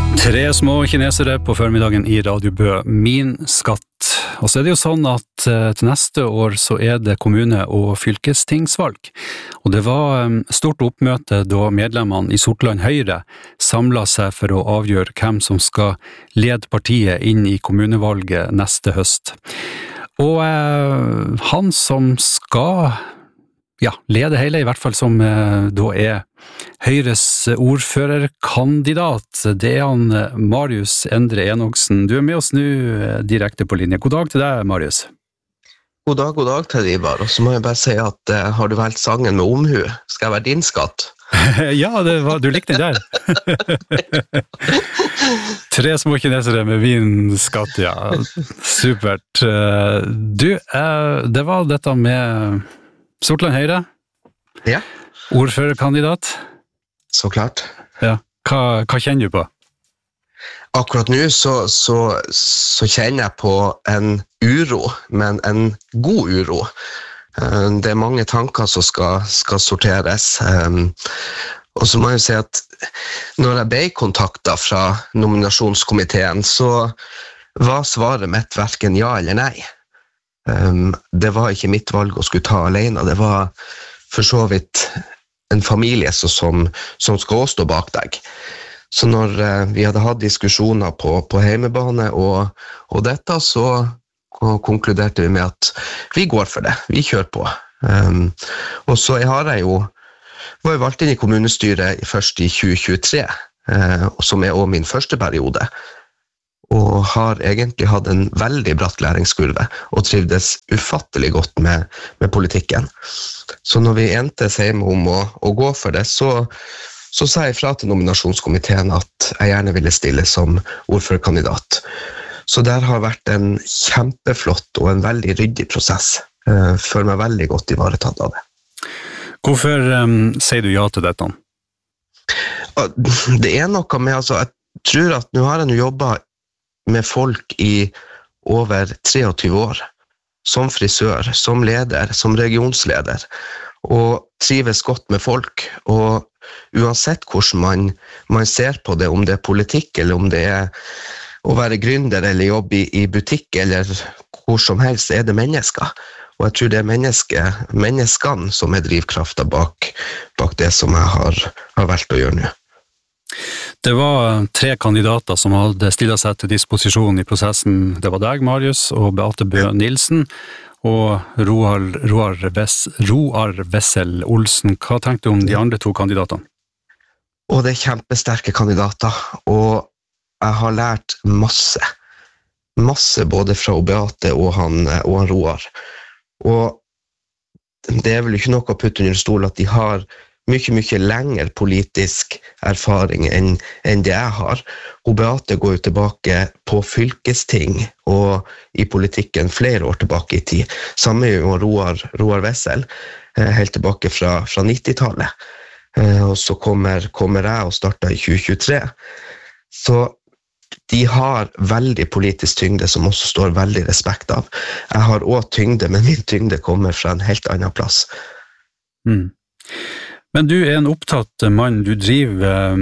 Tre små kinesere på formiddagen i Radio Bø, min skatt. Og så det jo sånn at til neste år så det kommune- og fylkestingsvalg. Og det var stort oppmøte da medlemmene i Sortland Høyre samlet seg for å avgjøre hvem som skal lede partiet inn i kommunevalget neste høst. Og han som skal lede hele, i hvert fall som da Høyres ordførerkandidat, det han Marius Endre Enoksen. Du med oss nå direkte på linje. God dag til deg, Marius. God dag til deg, Ivar. Og så må jeg bare si at har du valgt sangen med omhu? Skal jeg være din skatt? Ja, du likte den der. Tre små kinesere med min skatt, ja. Supert. Du, det var dette med Sortland Høyre? Ja. Ordførerkandidat? Så klart. Ja. Hva kjenner du på? Akkurat nå så kjenner jeg på en uro, men en god uro. Det mange tanker som skal sorteres. Og så må jeg si at når jeg ble kontaktet fra nominasjonskomiteen, så var svaret mitt hverken ja eller nei. Det var ikke mitt valg å skulle ta alene, det var for så vidt en familie som skal stå bak deg. Så når vi hadde hatt diskusjoner på heimebane og dette, så konkluderte vi med at vi går for det, vi kjører på. Og så var jeg valgt inn i kommunestyret først i 2023, som også min første periode, og har egentlig hatt en veldig bratt læringskurve, og trivdes ufattelig godt med politikken. Så når vi endte hjemme om å gå for det, så sa jeg fra til nominasjonskomiteen at jeg gjerne ville stille som ordførerkandidat. Så der har vært en kjempeflott og en veldig ryddig prosess. Føler meg veldig godt ivaretatt av det. Hvorfor sier du ja til dette? Det noe med, jeg tror at nå har jeg jobbet med folk i over 23 år, som frisør, som leder, som regionsleder, og trives godt med folk, og uansett hvordan man ser på det, om det politikk, eller om det å være gründer, eller jobbe i butikk, eller hvor som helst, det mennesker. Og jeg tror det menneskene som drivkraften bak det som jeg har valgt å gjøre nå. Det var 3 kandidater som hadde stillet seg til disposisjon i prosessen. Det var deg, Marius, og Beate Bø Nilsen, og Roar Wessel Olsen. Hva tenkte du om de andre 2 kandidatene? Og det kjempesterke kandidater, og jeg har lært masse både fra Beate og han Roar. Og det vel ikke noe å putte under stol at de har mye lengre politisk erfaring enn det jeg har. Og Beate går jo tilbake på fylkesting og i politikken flere år tilbake i tid. Samme jo Roar Wessel, helt tilbake fra 90-tallet. Og så kommer jeg og starter i 2023. Så de har veldig politisk tyngde som også står veldig respekt av. Jeg har også tyngde, men min tyngde kommer fra en helt annen plass. Men du en opptatt mann, du driver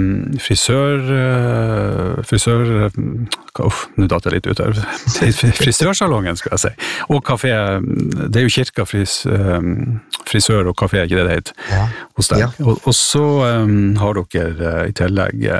nå datt jeg litt ut her, frisørsalongen skal jeg si, og kafé, det jo Kirka frisør og kafé, ikke det heter, hos deg. Ja. Og så har dere i tillegg,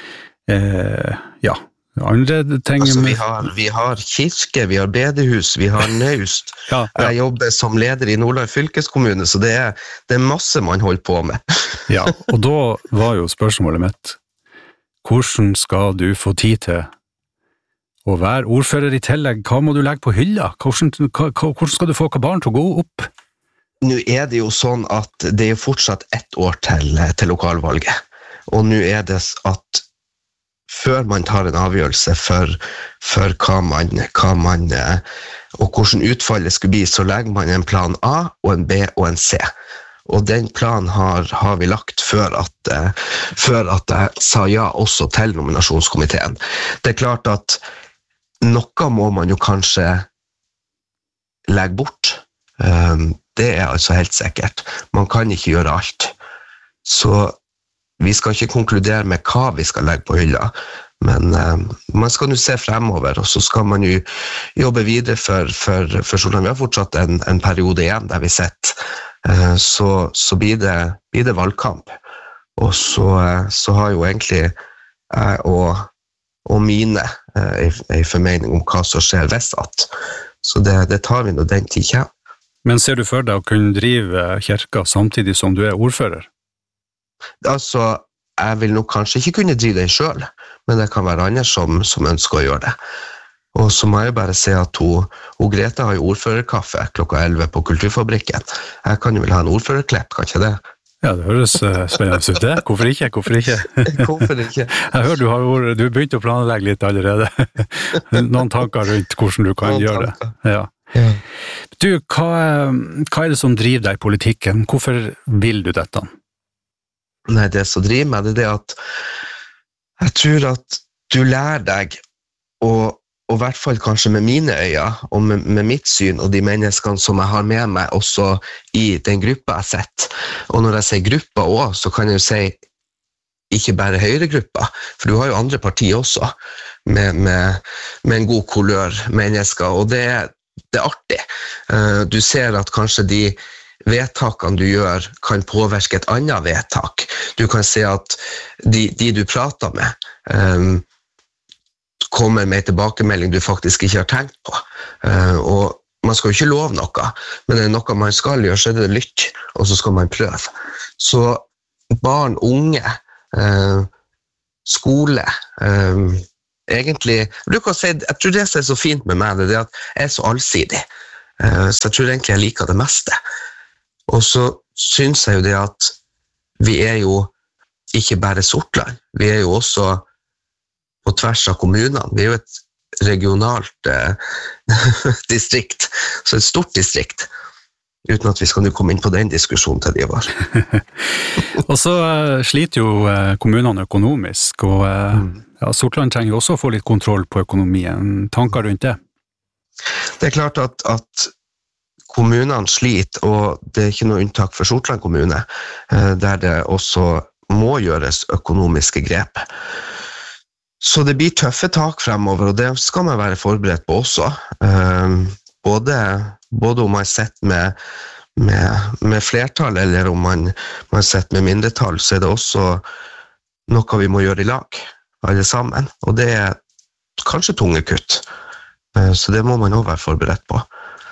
andre ting... vi har kirke, vi har bedehus, vi har naust. Jeg jobber som leder i Nordland fylkeskommune, så det er masse man holder på med. Ja, og da var jo spørsmålet mitt, hvordan skal du få tid til å være ordfører i tillegg? Hva må du legge på hylla? Hvordan skal du få barn til å gå opp? Nå det jo sånn at det fortsatt 1 år til lokalvalget, og nå det at før man tar en avgjørelse for hva man og hvordan utfallet skulle bli, så legger man en plan A, og en B og en C. Og den planen har vi lagt før at jeg sa ja også til nominasjonskomiteen. Det klart at noe må man jo kanskje legge bort. Det altså helt sikkert. Man kan ikke gjøre alt. Så vi skal ikke konkludere med hva vi skal legge på hylla, man skal nå se fremover, og så skal man jo jobbe videre for Sortland. Vi har fortsatt en periode igjen der vi sitter, så blir det valgkamp. Og så har jo egentlig jeg og mine en formening om hva som skjer hvis at. Så det tar vi når den tid kommer. Men ser du for deg å kunne drive kirka samtidig som du ordfører? Altså, jeg vil nok kanskje ikke kunne drive det selv, men det kan være andre som ønsker å gjøre det. Og så må jeg bare si at hun Grete har jo ordførerkaffe klokka 11 på Kulturfabrikken. Jeg kan jo vel ha en ordførerklepp, kan ikke det? Ja, det høres spennende ut det. Hvorfor ikke? Hvorfor ikke? Jeg hører du har begynt å planlegge litt allerede. Noen tanker rundt hvordan du kan gjøre det. Ja. Ja. Du, hva er det som driver deg i politikken? Hvorfor vil du dette? Nei, det som driver meg, det er at jeg tror at du lærer deg og i hvert fall kanskje med mine øyne og med mitt syn og de menneskene som jeg har med meg også i den gruppa jeg setter. Og når jeg sier gruppa også, så kan jeg jo si ikke bare Høyre-gruppa, for du har jo andre partier også med en god kulør mennesker, og det er artig. Du ser at kanskje de vedtakene du gjør kan påvirke et annet vedtak. Du kan se at de du prater med kommer med tilbakemelding du faktisk ikke har tenkt på. Og man skal jo ikke love noe, men det er noe man skal gjøre, så er det lytt, og så skal man prøve. Så barn, unge, skole, egentlig, jeg tror det som er så fint med meg, det er at jeg er så allsidig. Så jeg tror egentlig jeg liker det meste. Og så synes jeg jo det at vi er jo ikke bare Sortland, vi er jo også på tvers av kommunene. Vi er jo et regionalt distrikt, så et stort distrikt, uten at vi skal nå komme inn på den diskusjonen til de var. Og så sliter jo kommunene økonomisk, og Sortland trenger jo også å få litt kontroll på økonomien. Tanker rundt det? Det er klart at kommunene sliter, og det er ikke noe unntak for Sortland kommune, der det også må gjøres økonomiske grep. Så det blir tøffe tak fremover, og det skal man være forberedt på også. Både om man sitter med flertall, eller om man sitter med mindretall, så er det også noe vi må gjøre i lag, alle sammen. Og det er kanskje tunge kutt, så det må man også være forberedt på.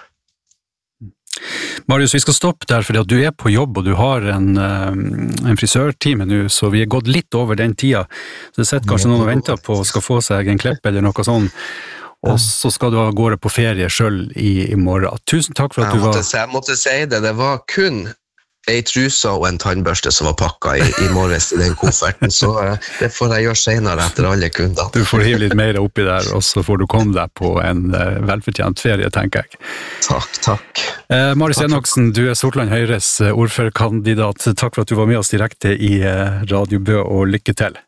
Marius, vi skal stoppe der, fordi at du er på jobb, og du har en frisørtime nå, så vi er gått litt over den tida. Så det sitter kanskje noen og venter på å skal få seg en klepp eller noe sånt, og så skal du gå på ferie selv i morgen. Tusen takk for at du var... Jeg måtte si det, det var kun en truse og en tannbørste som var pakket i morges i den kofferten, så det får jeg gjøre senere etter alle kundene. Du får hive litt mer oppi der, og så får du komme deg på en velfortjent ferie, tenker jeg. Takk. Marius Enoksen, du er Sortland Høyres ordførerkandidat. Takk for at du var med oss direkte i Radio Bø, og lykke til.